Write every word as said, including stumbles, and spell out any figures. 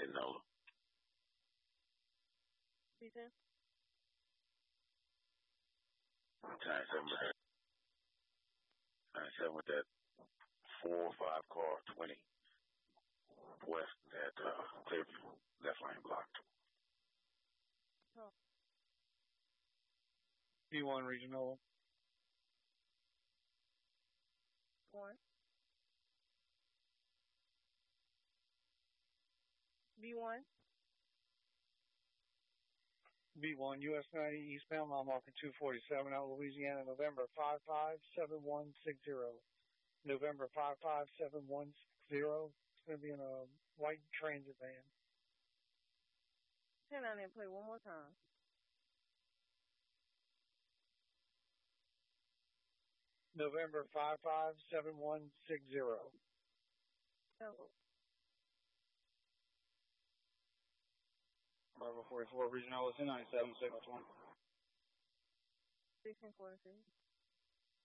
Nola. C ten. Time seven with that. Time seven with that four or five car twenty west at uh, Clearview. Left lane blocked. Oh. B one regional. One. B one. B one, U S ninety eastbound, mile marker two forty-seven out of Louisiana, November five five seven one six zero. November five five seven one six zero. It's going to be in a white transit van. Turn on and play one more time. November five five seven one six zero. Oh. Bravo forty-four regional is in ninety-seven, signal twenty. Six and quarter six.